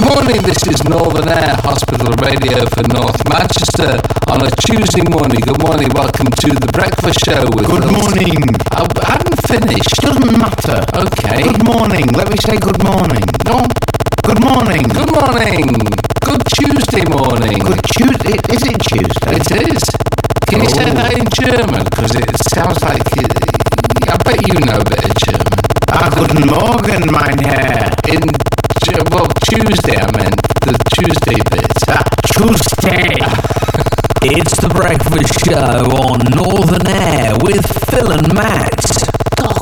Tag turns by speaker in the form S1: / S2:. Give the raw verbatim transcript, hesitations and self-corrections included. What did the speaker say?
S1: morning, this is Northern Air Hospital Radio for North Manchester on a Tuesday morning. Good morning, welcome to the breakfast show with
S2: Good
S1: Phil.
S2: morning.
S1: I, I hadn't finished.
S2: Doesn't matter.
S1: Okay.
S2: Good morning. Let me say good morning.
S1: No.
S2: Good morning.
S1: Good morning. Good Tuesday morning.
S2: Good Tuesday. Is it Tuesday?
S1: It is. Can you
S2: Oh.
S1: say that in German? Because it sounds like... It, I bet you know a bit of German.
S2: Ah, guten Morgen, mein Herr.
S1: In... Well, Tuesday, I meant. The Tuesday bit.
S2: Ah, Tuesday.
S3: It's the breakfast show on Northern Air with Phil and Matt.